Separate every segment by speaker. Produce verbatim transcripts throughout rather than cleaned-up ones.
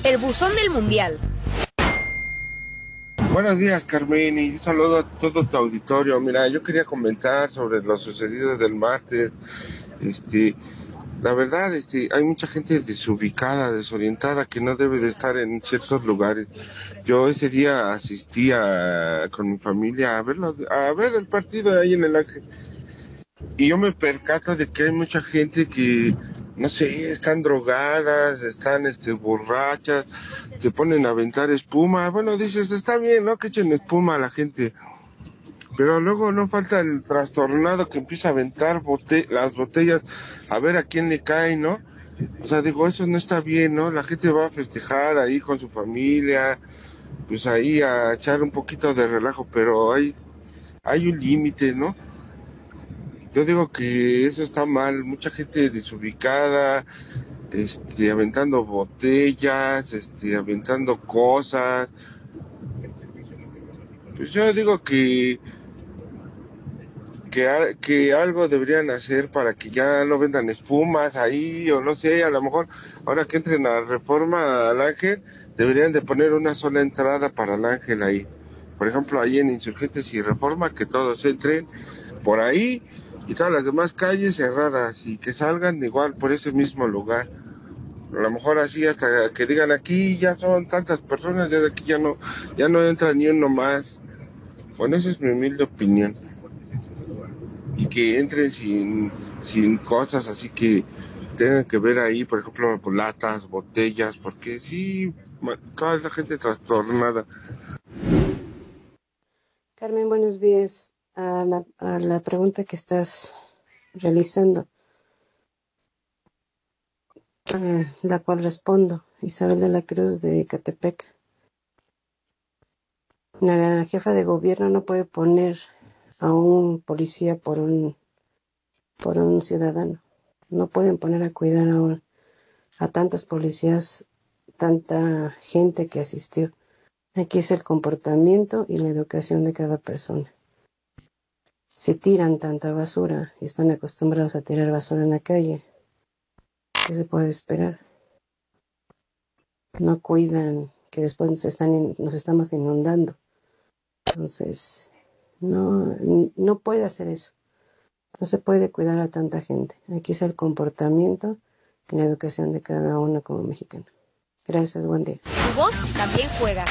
Speaker 1: El buzón del mundial.
Speaker 2: Buenos días, Carmen, y un saludo a todo tu auditorio. Mira, yo quería comentar sobre lo sucedido del martes. Este, la verdad, este, hay mucha gente desubicada, desorientada, que no debe de estar en ciertos lugares. Yo ese día asistí a, con mi familia a verlo, a ver el partido ahí en el Ángel. Y yo me percato de que hay mucha gente que, no sé, están drogadas, están este borrachas, se ponen a aventar espuma. Bueno, dices, está bien, ¿no? Que echen espuma a la gente. Pero luego no falta el trastornado que empieza a aventar bote- las botellas a ver a quién le cae, ¿no? O sea, digo, eso no está bien, ¿no? La gente va a festejar ahí con su familia, pues ahí a echar un poquito de relajo, pero hay, hay un límite, ¿no? Yo digo que eso está mal, mucha gente desubicada, este, aventando botellas, este, aventando cosas. Pues yo digo que, que, a- que algo deberían hacer para que ya no vendan espumas ahí, o no sé, a lo mejor ahora que entren a Reforma al Ángel, deberían de poner una sola entrada para el Ángel ahí. Por ejemplo, ahí en Insurgentes y Reforma, que todos entren por ahí y todas las demás calles cerradas y que salgan igual por ese mismo lugar. A lo mejor así hasta que digan aquí ya son tantas personas, ya de aquí ya no, ya no entra ni uno más. Bueno, esa es mi humilde opinión. Y que entren sin, sin cosas así que tengan que ver ahí, por ejemplo, con latas, botellas, porque sí, ma- toda la gente trastornada.
Speaker 3: Carmen, buenos días. A la, a la pregunta que estás realizando, eh, la cual respondo, Isabel de la Cruz de Ecatepec. La jefa de gobierno no puede poner a un policía por un, por un ciudadano. No pueden poner a cuidar a, un- a tantos policías, tanta gente que asistió. Aquí es el comportamiento y la educación de cada persona. Si tiran tanta basura y están acostumbrados a tirar basura en la calle, ¿qué se puede esperar? No cuidan, que después nos, están in- nos estamos inundando. Entonces, no, no puede hacer eso. No se puede cuidar a tanta gente. Aquí es el comportamiento y la educación de cada uno como mexicano. Gracias, buen día.
Speaker 1: Tu voz también juega.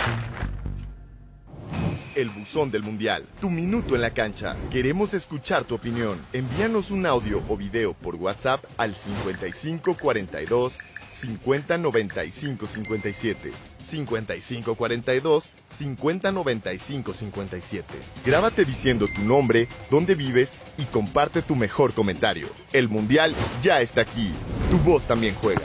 Speaker 4: El buzón del mundial, tu minuto en la cancha. Queremos escuchar tu opinión. Envíanos un audio o video por WhatsApp al cincuenta y cinco cuarenta y dos cincuenta noventa y cinco cincuenta y siete. cincuenta y cinco cuarenta y dos cincuenta noventa y cinco cincuenta y siete. Grábate diciendo tu nombre, dónde vives y comparte tu mejor comentario. El mundial ya está aquí. Tu voz también juega.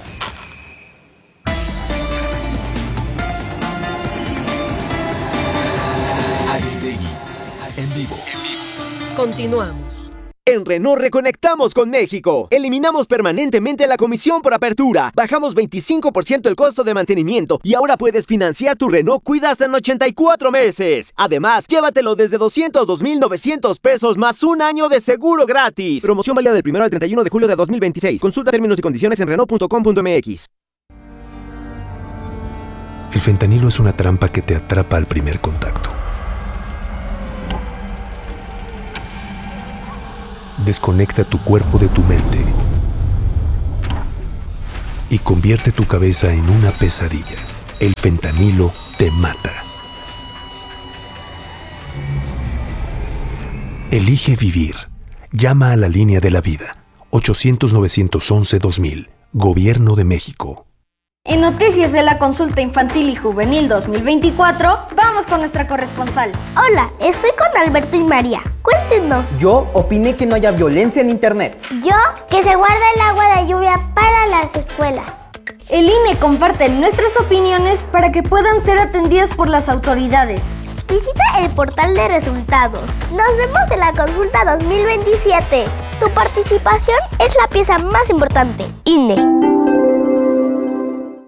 Speaker 5: Aristegui, en vivo.
Speaker 1: Continuamos.
Speaker 6: En Renault reconectamos con México. Eliminamos permanentemente la comisión por apertura. Bajamos veinticinco por ciento el costo de mantenimiento y ahora puedes financiar tu Renault Cuida hasta en ochenta y cuatro meses. Además, llévatelo desde doscientos dos mil novecientos pesos más un año de seguro gratis. Promoción válida del primero al treinta y uno de julio de dos mil veintiséis. Consulta términos y condiciones en renault punto com punto m x.
Speaker 5: El fentanilo es una trampa que te atrapa al primer contacto. Desconecta tu cuerpo de tu mente y convierte tu cabeza en una pesadilla. El fentanilo te mata. Elige vivir. Llama a la línea de la vida. ochocientos novecientos once dos mil. Gobierno de México.
Speaker 7: En Noticias de la Consulta Infantil y Juvenil dos mil veinticuatro, vamos con nuestra corresponsal.
Speaker 8: Hola, estoy con Alberto y María. Cuéntenos.
Speaker 9: Yo opiné que no haya violencia en internet.
Speaker 8: Yo, que se guarda el agua de lluvia para las escuelas.
Speaker 7: El I N E comparte nuestras opiniones para que puedan ser atendidas por las autoridades.
Speaker 8: Visita el portal de resultados. Nos vemos en la consulta dos mil veintisiete. Tu participación es la pieza más importante. I N E.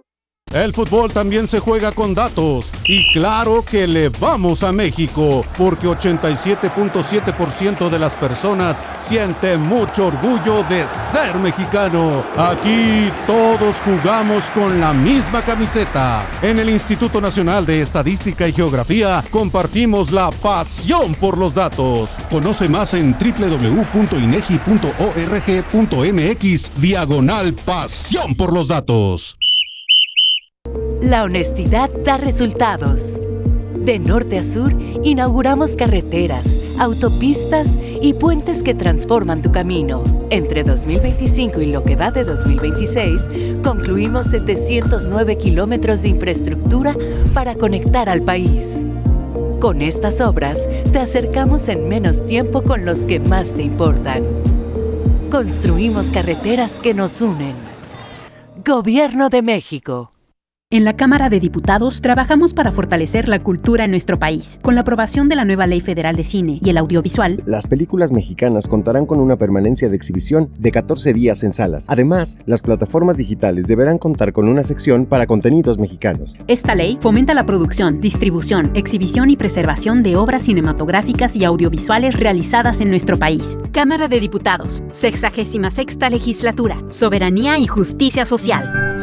Speaker 10: El fútbol también se juega con datos y claro que le vamos a México porque ochenta y siete punto siete por ciento de las personas sienten mucho orgullo de ser mexicano. Aquí todos jugamos con la misma camiseta. En el Instituto Nacional de Estadística y Geografía compartimos la pasión por los datos. Conoce más en doble u doble u doble u punto inegi punto org punto mx diagonal pasión por los datos.
Speaker 11: La honestidad da resultados. De norte a sur, inauguramos carreteras, autopistas y puentes que transforman tu camino. Entre dos mil veinticinco y lo que va de dos mil veintiséis, concluimos setecientos nueve kilómetros de infraestructura para conectar al país. Con estas obras, te acercamos en menos tiempo con los que más te importan. Construimos carreteras que nos unen. Gobierno de México.
Speaker 12: En la Cámara de Diputados trabajamos para fortalecer la cultura en nuestro país. Con la aprobación de la nueva Ley Federal de Cine y el Audiovisual,
Speaker 13: las películas mexicanas contarán con una permanencia de exhibición de catorce días en salas. Además, las plataformas digitales deberán contar con una sección para contenidos mexicanos.
Speaker 12: Esta ley fomenta la producción, distribución, exhibición y preservación de obras cinematográficas y audiovisuales realizadas en nuestro país. Cámara de Diputados, sexagésima sexta Legislatura, Soberanía y Justicia Social.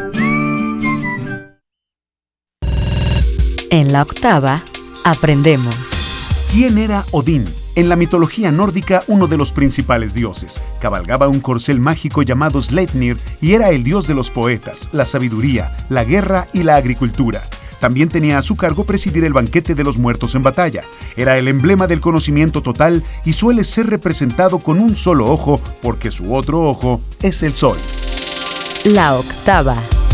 Speaker 11: En la octava, aprendemos.
Speaker 5: ¿Quién era Odín? En la mitología nórdica, uno de los principales dioses. Cabalgaba un corcel mágico llamado Sleipnir y era el dios de los poetas, la sabiduría, la guerra y la agricultura. También tenía a su cargo presidir el banquete de los muertos en batalla. Era el emblema del conocimiento total y suele ser representado con un solo ojo porque su otro ojo es el sol.
Speaker 11: La octava.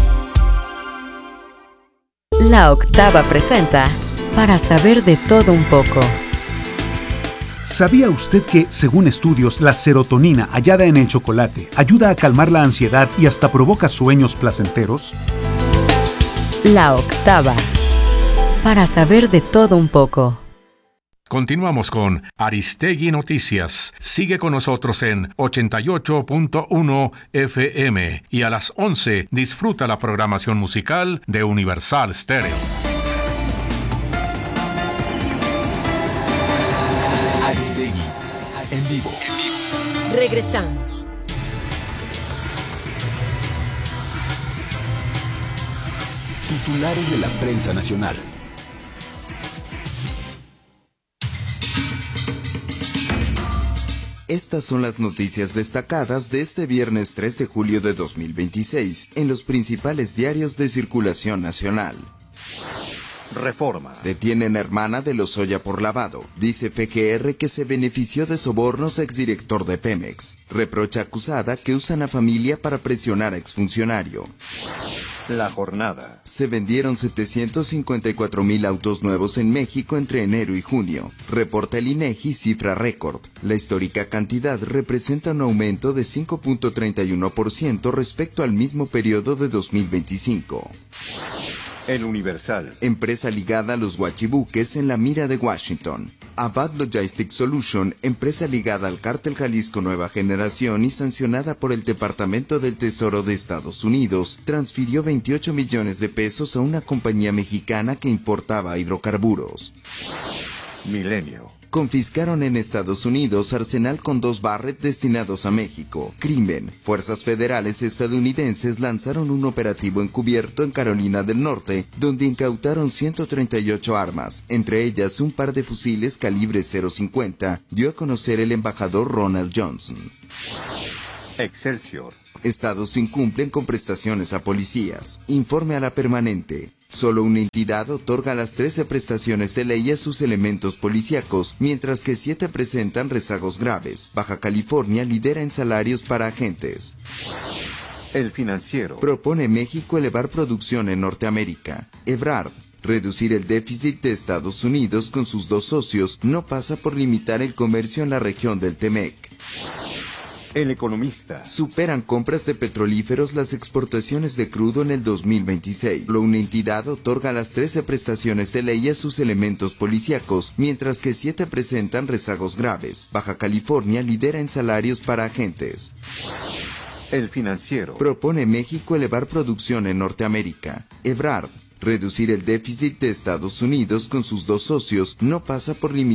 Speaker 11: La octava presenta Para saber de todo un poco.
Speaker 5: ¿Sabía usted que, según estudios, la serotonina hallada en el chocolate ayuda a calmar la ansiedad y hasta provoca sueños placenteros?
Speaker 11: La octava. Para saber de todo un poco.
Speaker 14: Continuamos con Aristegui Noticias. Sigue con nosotros en ochenta y ocho punto uno F M y a las once disfruta la programación musical de Universal Stereo.
Speaker 1: Aristegui, en vivo. Regresamos.
Speaker 15: Titulares de la prensa nacional.
Speaker 16: Estas son las noticias destacadas de este viernes tres de julio de dos mil veintiséis en los principales diarios de circulación nacional.
Speaker 17: Reforma.
Speaker 16: Detienen a hermana de Lozoya por lavado. Dice F G R que se benefició de sobornos a exdirector de Pemex. Reprocha acusada que usan a familia para presionar a exfuncionario.
Speaker 17: La jornada.
Speaker 16: Se vendieron setecientos cincuenta y cuatro mil autos nuevos en México entre enero y junio. Reporta el INEGI cifra récord. La histórica cantidad representa un aumento de cinco punto treinta y uno por ciento respecto al mismo periodo de dos mil veinticinco.
Speaker 17: El Universal.
Speaker 16: Empresa ligada a los guachibuques en la mira de Washington. Abad Logistics Solution, empresa ligada al cártel Jalisco Nueva Generación y sancionada por el Departamento del Tesoro de Estados Unidos, transfirió veintiocho millones de pesos a una compañía mexicana que importaba hidrocarburos.
Speaker 17: Milenio.
Speaker 16: Confiscaron en Estados Unidos arsenal con dos Barrett destinados a México. Crimen. Fuerzas federales estadounidenses lanzaron un operativo encubierto en Carolina del Norte, donde incautaron ciento treinta y ocho armas, entre ellas un par de fusiles calibre cero cincuenta, dio a conocer el embajador Ronald Johnson.
Speaker 17: Excelsior.
Speaker 16: Estados incumplen con prestaciones a policías. Informe a la permanente. Solo una entidad otorga las trece prestaciones de ley a sus elementos policíacos, mientras que siete presentan rezagos graves. Baja California lidera en salarios para agentes.
Speaker 17: El Financiero.
Speaker 16: Propone México elevar producción en Norteamérica. Ebrard. Reducir el déficit de Estados Unidos con sus dos socios no pasa por limitar el comercio en la región del Temec.
Speaker 17: El Economista.
Speaker 16: Superan compras de petrolíferos las exportaciones de crudo en el dos mil veintiséis. Solo una entidad otorga las trece prestaciones de ley a sus elementos policíacos, mientras que siete presentan rezagos graves. Baja California lidera en salarios para agentes.
Speaker 17: El Financiero.
Speaker 16: Propone México elevar producción en Norteamérica. Ebrard. Reducir el déficit de Estados Unidos con sus dos socios no pasa por limitar